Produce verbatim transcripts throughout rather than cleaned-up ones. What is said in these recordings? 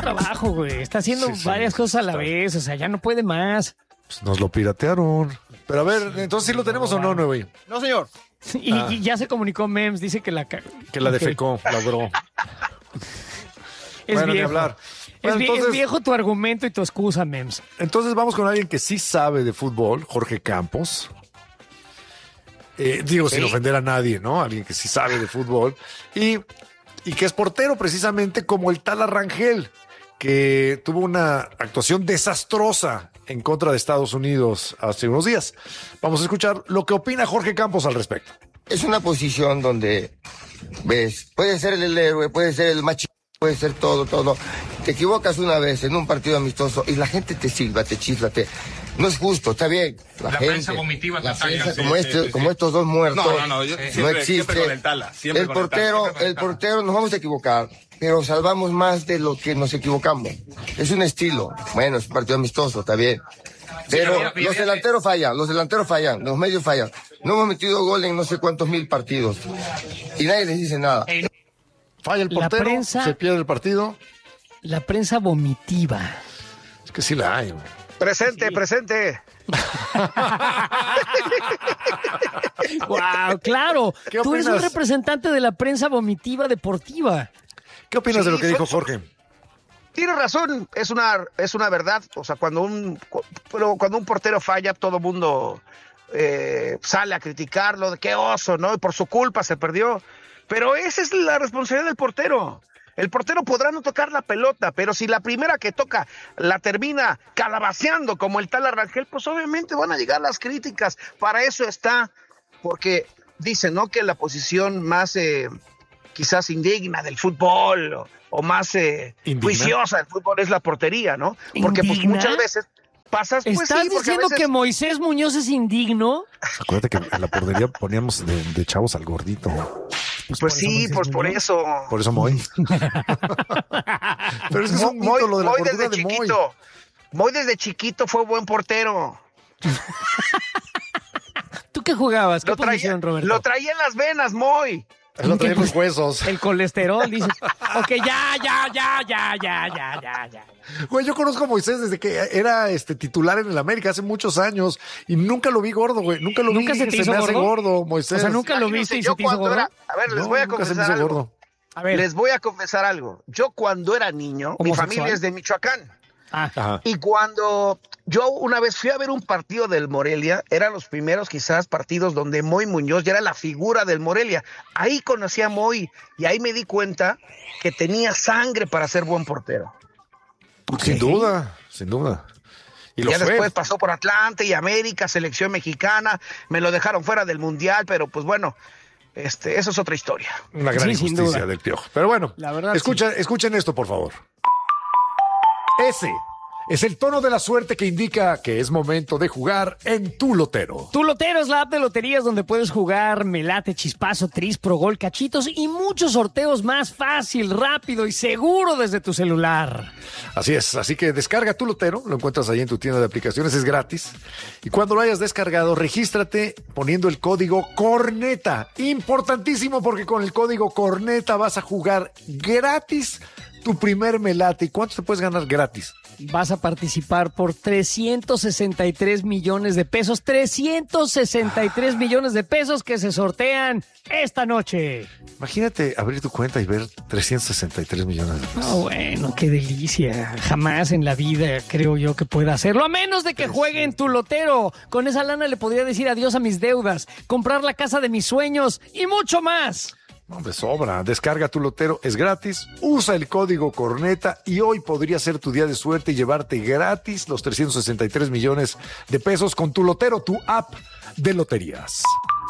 trabajo, güey. Está haciendo Sí, sí, varias cosas a la está. vez. O sea, ya no puede más. Pues nos lo piratearon. Pero a ver, entonces ¿sí lo tenemos o no, Nuevo? No, señor. Y, Ah. y ya se comunicó Mems. Dice que la... ca- Que la Ok. defecó, la logró. Es Bueno, ni viejo. hablar. Es, Bueno, vie- entonces- es viejo tu argumento y tu excusa, Mems. Entonces vamos con alguien que sí sabe de fútbol, Jorge Campos. Eh, digo, sin Sí. ofender a nadie, ¿no? Alguien que sí sabe de fútbol. Y, y que es portero precisamente como el Tala Rangel, que tuvo una actuación desastrosa en contra de Estados Unidos hace unos días. Vamos a escuchar lo que opina Jorge Campos al respecto. Es una posición donde, ves, puede ser el héroe, puede ser el macho, puede ser todo, todo. Te equivocas una vez en un partido amistoso y la gente te silba, te chifla, te... No es justo, está bien. La, La gente, prensa vomitiva la te ataca, prensa sí, como, sí, este, sí, sí. como estos dos muertos. No, no, no, yo no siempre- existe. siempre con el Tala, siempre el con el Tala, portero, siempre con el el Tala. portero, nos vamos a equivocar, pero salvamos más de lo que nos equivocamos. Es un estilo. Bueno, es un partido amistoso, está bien. Pero mira, mira, los mira. delanteros fallan, los delanteros fallan, los medios fallan. No hemos metido gol en no sé cuántos mil partidos. Y nadie les dice nada. Falla el La portero, prensa- se pierde el partido. La prensa vomitiva. Es que sí la hay, güey. Presente, presente. ¡Wow! ¡Claro! ¿Qué Tú eres un opinas? representante de la prensa vomitiva deportiva. ¿Qué opinas Sí, de lo que fue- dijo Jorge? Tiene razón, es una, es una verdad. O sea, cuando un, cu- pero cuando un portero falla, todo el mundo eh, sale a criticarlo, de qué oso, ¿no? Y por su culpa se perdió. Pero esa es la responsabilidad del portero. El portero podrá no tocar la pelota, pero si la primera que toca la termina calabaceando como el tal Rangel, pues obviamente van a llegar las críticas. Para eso está, porque dicen, ¿no? Que la posición más eh, quizás indigna del fútbol o, o más eh, ¿Indigna? juiciosa del fútbol es la portería, ¿no? Porque pues ¿Indigna? muchas veces pasas, pues ¿Estás sí, porque a diciendo veces- que Moisés Muñoz es indigno? Acuérdate que en la portería poníamos de, de chavos al gordito. Pues por eso sí, Moisés pues por Muñoz. eso. Por eso Moy. Pero es que es un Moy, mito lo de la Moy portería desde de Moy. chiquito. Moy desde chiquito fue buen portero. ¿Tú qué jugabas? ¿Qué Lo traía, posición, Roberto? lo traía en las venas, Moy. Lo traía en los huesos. El colesterol, dices. Ok, ya, ya, ya, ya, ya, ya, ya, ya. Güey, yo conozco a Moisés desde que era este titular en el América hace muchos años y nunca lo vi gordo, güey. Nunca lo ¿Nunca vi. se te hizo me hace gordo? gordo, Moisés. O sea, nunca lo Imagínense, viste y yo se te hizo cuando gordo. era- a ver, les No, voy a nunca se me confesar hizo algo. gordo. A ver, Les voy a confesar algo. Yo cuando era niño, mi ¿Homosexual? familia es de Michoacán. ah, Ajá. Y cuando yo una vez fui a ver un partido del Morelia, eran los primeros quizás partidos donde Moy Muñoz ya era la figura del Morelia. Ahí conocí a Moy y ahí me di cuenta que tenía sangre para ser buen portero. Sin duda, sin duda. Y lo Ya fue. después pasó por Atlante y América, selección mexicana, me lo dejaron fuera del Mundial, pero pues bueno, este, eso es otra historia. Una gran Sí, sin injusticia duda. del Piojo. Pero bueno, La verdad, escucha, escuchen esto, por favor. Ese es el tono de la suerte que indica que es momento de jugar en tu lotero. Tu Lotero es la app de loterías donde puedes jugar Melate, Chispazo, Tris, Pro Gol, Cachitos y muchos sorteos más fácil, rápido y seguro desde tu celular. Así es, así que descarga tu lotero, lo encuentras ahí en tu tienda de aplicaciones, es gratis. Y cuando lo hayas descargado, regístrate poniendo el código CORNETA. Importantísimo porque con el código CORNETA vas a jugar gratis tu primer Melate. ¿Y cuánto te puedes ganar gratis? Vas a participar por trescientos sesenta y tres millones de pesos. trescientos sesenta y tres millones de pesos que se sortean esta noche. Imagínate abrir tu cuenta y ver trescientos sesenta y tres millones de pesos. Oh, bueno, qué delicia. Jamás en la vida creo yo que pueda hacerlo, a menos de que juegue en Tu Lotero. Con esa lana le podría decir adiós a mis deudas, comprar la casa de mis sueños y mucho más. No, de sobra. Descarga tu lotero, es gratis. Usa el código CORNETA y hoy podría ser tu día de suerte y llevarte gratis los trescientos sesenta y tres millones de pesos con tu lotero, tu app de loterías.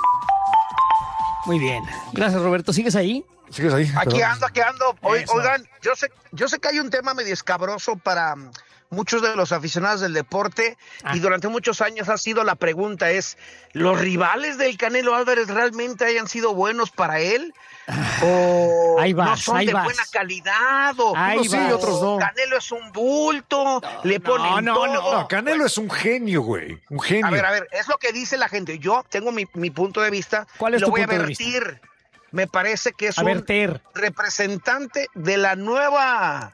Muy bien. Gracias, Roberto. ¿Sigues ahí? ¿Sigues ahí? Aquí Perdón. ando, aquí ando. Oy- Eso. Oigan, yo sé, yo sé que hay un tema medio escabroso para mm, muchos de los aficionados del deporte Ah. y durante muchos años ha sido la pregunta es, ¿los rivales del Canelo Álvarez realmente hayan sido buenos para él? ¿O Ahí vas, no son ahí de vas. buena calidad? ¿O Ahí Unos sí vas. y otros no. Canelo es un bulto? ¿Le no, ponen no, todo? no. No, Canelo es un genio, güey. Un genio. A ver, a ver, es lo que dice la gente. Yo tengo mi, mi punto de vista. ¿Cuál es lo tu voy punto a de vista? vertir. Me parece que es A un verter. representante de la nueva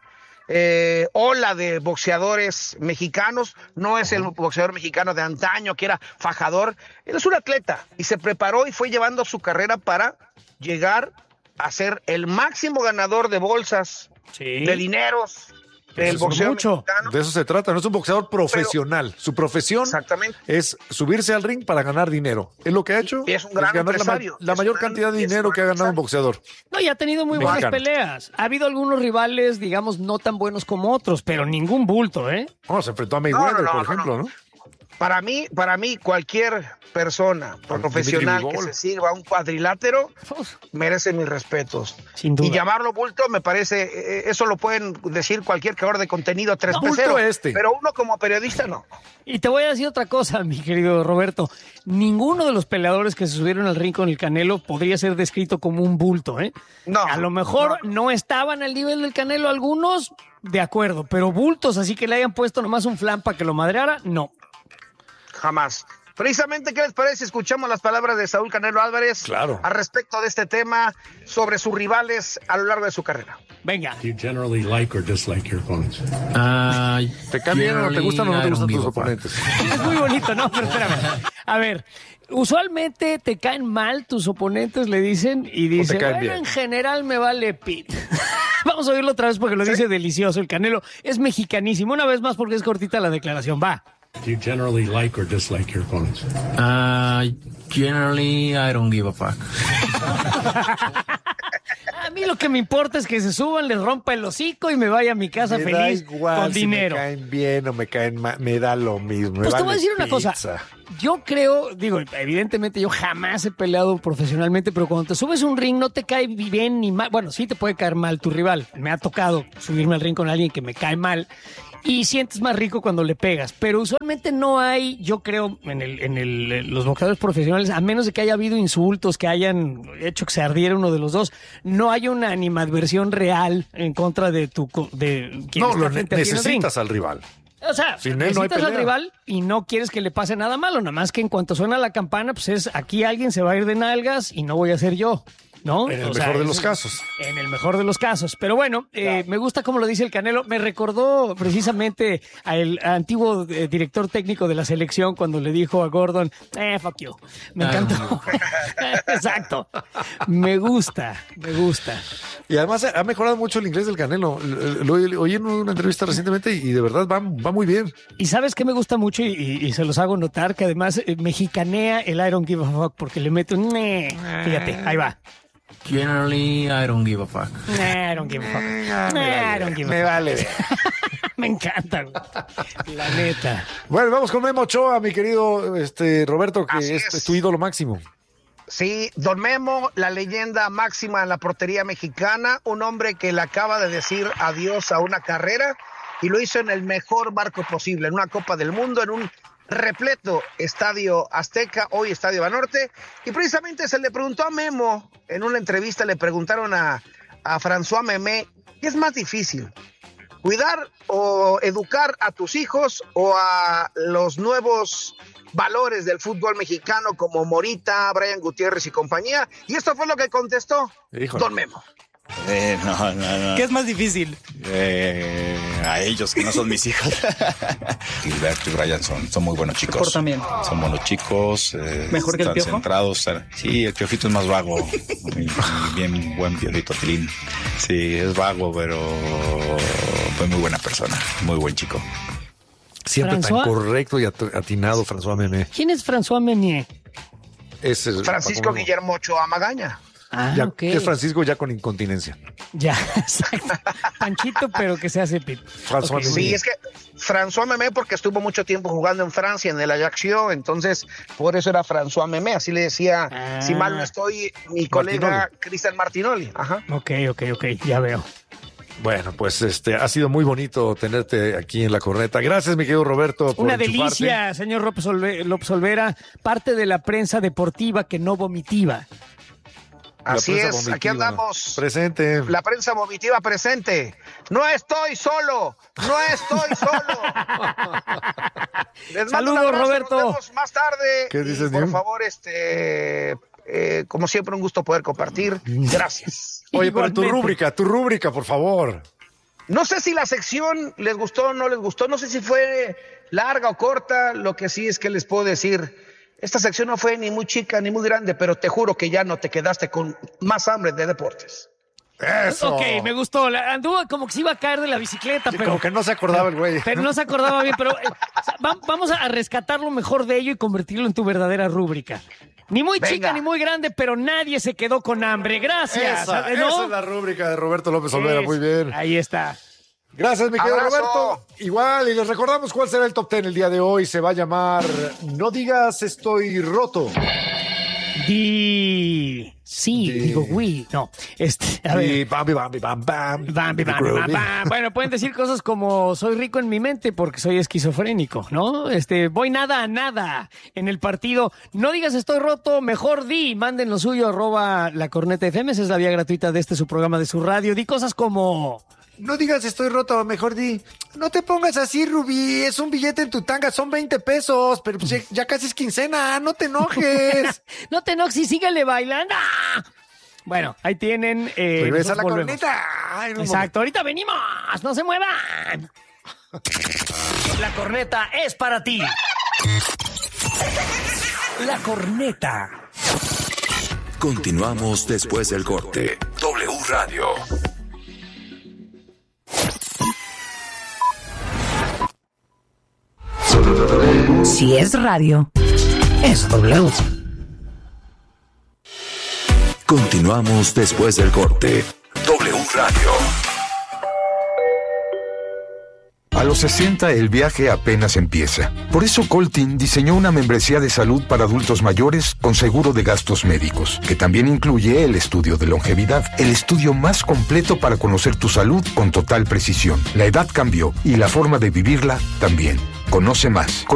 eh, ola de boxeadores mexicanos. No es el boxeador mexicano de antaño que era fajador. Él es un atleta y se preparó y fue llevando su carrera para llegar a ser el máximo ganador de bolsas, Sí. de dineros del Eso es boxeo mucho. mexicano. De eso se trata, no es un boxeador profesional. Su profesión Exactamente. es subirse al ring para ganar dinero. Es lo que ha hecho. Y es un gran ganar la, ma- empresario. la Es mayor un gran- cantidad de y es un dinero que ha gran ganado un empresario. boxeador. No, y ha tenido muy buenas Mexicano. peleas. Ha habido algunos rivales, digamos, no tan buenos como otros, pero ningún bulto, ¿eh? Bueno, se enfrentó a Mayweather, No, no, no, por no, ejemplo, no. ¿no? Para mí, para mí, cualquier persona profesional Dimitri que Bivol. se sirva un cuadrilátero Uf, merece mis respetos. Sin duda. Y llamarlo bulto me parece, eh, eso lo pueden decir cualquier creador de contenido tres No, peceros, bulto este. pero uno como periodista no. Y te voy a decir otra cosa, mi querido Roberto. Ninguno de los peleadores que se subieron al ring con el Canelo podría ser descrito como un bulto, ¿eh? No. A lo mejor no, estaban al nivel del Canelo algunos, de acuerdo, pero bultos, así que le hayan puesto nomás un flan para que lo madreara, no. Jamás. Precisamente, ¿qué les parece? Escuchamos las palabras de Saúl Canelo Álvarez Claro. al respecto de este tema sobre sus rivales a lo largo de su carrera. Venga. Do you generally like or dislike your opponents? Uh, ¿Te cambian o no te gustan o no te generally, I gustan don't tus give a fuck. oponentes? Es muy bonito, ¿no? Pero espérame. A ver, usualmente te caen mal tus oponentes, le dicen, y dicen, caen bueno, bien. en general me vale pit. Vamos a oírlo otra vez porque lo dice delicioso. El Canelo es mexicanísimo. Una vez más porque es cortita la declaración. Va. Do you generally like or dislike your opponents? Uh, generally, I don't give a fuck. A mí lo que me importa es que se suban, les rompa el hocico y me vaya a mi casa Me da feliz igual con si dinero. me caen bien o me caen mal, me da lo mismo. me Pues te voy a vale decir una cosa. pizza. Yo creo, digo, evidentemente yo jamás he peleado profesionalmente, pero cuando te subes a un ring no te cae bien ni mal. Bueno, sí te puede caer mal tu rival. Me ha tocado subirme al ring con alguien que me cae mal y sientes más rico cuando le pegas. Pero usualmente no hay, yo creo, en, el, en el, los boxeadores profesionales, a menos de que haya habido insultos que hayan hecho que se ardiera uno de los dos, no hay una animadversión real en contra de tu co- de quien No, está lo ne- frente a ti en el ring. necesitas al rival. O sea, Sin él no hay necesitas al pelea. rival y no quieres que le pase nada malo, nada más que en cuanto suena la campana, pues es aquí alguien se va a ir de nalgas y no voy a ser yo, ¿no? En el O sea, mejor de es- los casos. En el mejor de los casos. Pero bueno, eh, me gusta como lo dice el Canelo. Me recordó precisamente al antiguo eh, director técnico de la selección cuando le dijo a Gordon, eh, fuck you. Me Ah. encantó. Exacto. Me gusta, me gusta. Y además ha mejorado mucho el inglés del Canelo. Lo, lo oí en una entrevista recientemente y de verdad va, va muy bien. Y sabes qué me gusta mucho y, y- y se los hago notar que además eh, mexicanea el I don't give a fuck porque le mete un "Nee". Fíjate, ahí va. Generally, I don't give a fuck. "Nee, I don't give a fuck. Nee, I don't give a Me fuck". vale. Me encanta, güey. La neta. Bueno, vamos con Memo Ochoa, mi querido este, Roberto, que Así es, es. es tu ídolo máximo. Sí, Don Memo, la leyenda máxima en la portería mexicana, un hombre que le acaba de decir adiós a una carrera y lo hizo en el mejor barco posible, en una Copa del Mundo, en un repleto Estadio Azteca, hoy Estadio Banorte, y precisamente se le preguntó a Memo, en una entrevista le preguntaron a, a François Memé, ¿qué es más difícil? ¿Cuidar o educar a tus hijos o a los nuevos valores del fútbol mexicano como Morita, Brian Gutiérrez y compañía? Y esto fue lo que contestó Híjole. Don Memo. Eh, no, no, no. ¿Qué es más difícil? Eh, a ellos, que no son mis hijos. Gilberto y Brian son, son muy buenos chicos. Comportamiento. Son buenos chicos. Eh, ¿Mejor que el están Piojo? centrados. Sí, el Piojito es más vago. Y- y bien buen Piojito Tilín. Sí, es vago, pero fue muy buena persona. Muy buen chico. Siempre François- tan correcto y at- atinado, François Memé. ¿Quién es François Meunier? Es el- Francisco Paco Memo. Guillermo Ochoa Magaña. Ah, Ya, ok. Es Francisco ya con incontinencia. Ya, exacto. Panchito, pero que se hace pip. François Ok. Memé. Sí, es que François Memé porque estuvo mucho tiempo jugando en Francia, en el Ajaccio, entonces por eso era François Memé, así le decía, Ah. si mal no estoy, mi colega Cristian Martinoli. Ajá. Ok, ok, ok, ya veo. Bueno, pues este ha sido muy bonito tenerte aquí en la corneta. Gracias, mi querido Roberto, por Una enchufarte. delicia, señor López Olve- López Olvera, parte de la prensa deportiva que no vomitiva. La Así prensa es, vomitiva. aquí andamos. Presente. La prensa vomitiva presente. No estoy solo, no estoy solo. Les mando un Saludos, abrazo, Roberto. Nos vemos más tarde. ¿Qué Y, dices, por Nim? favor, este, eh, como siempre, un gusto poder compartir. Gracias. Oye, pero tu Igualmente. rúbrica, tu rúbrica, por favor. No sé si la sección les gustó o no les gustó, no sé si fue larga o corta, lo que sí es que les puedo decir, esta sección no fue ni muy chica ni muy grande, pero te juro que ya no te quedaste con más hambre de deportes. Eso. Ok, me gustó. La- Anduvo como que se iba a caer de la bicicleta, Sí, pero... como que no se acordaba el güey. Pero no se acordaba bien, pero eh, o sea, va- vamos a rescatar lo mejor de ello y convertirlo en tu verdadera rúbrica. Ni muy Venga. chica ni muy grande, pero nadie se quedó con hambre. Gracias. Esa, ¿sabes, no? esa es la rúbrica de Roberto López Olvera, Es- muy bien. Ahí está. Gracias, mi querido Abrazo. Roberto. Igual, y les recordamos cuál será el top ten el día de hoy. Se va a llamar No digas estoy roto. Di... Sí, Di- digo, oui. No, este, a ver... Y bam, bam, bam, bam. Bam, bam, bam, bam, bam. Bueno, pueden decir cosas como soy rico en mi mente porque soy esquizofrénico, ¿no? Este, voy nada a nada en el partido. No digas estoy roto, mejor di. Manden lo suyo, arroba la corneta F M. Esa es la vía gratuita de este su programa de su radio. Di cosas como... No digas estoy roto, mejor di. No te pongas así, Rubí. Es un billete en tu tanga, son veinte pesos. Pero pues ya, ya casi es quincena, no te enojes. No te enojes y síguele bailando. Bueno, ahí tienen... Eh, Regresa la nosotros volvemos. corneta. Ay, no, Exacto, ahorita venimos. No se muevan. La corneta es para ti. La corneta. Continuamos después del corte. W Radio. Si es radio, es W. Continuamos después del corte. W Radio. A los sesenta el viaje apenas empieza. Por eso Coltin diseñó una membresía de salud para adultos mayores con seguro de gastos médicos, que también incluye el estudio de longevidad, el estudio más completo para conocer tu salud con total precisión. La edad cambió y la forma de vivirla también. Conoce más.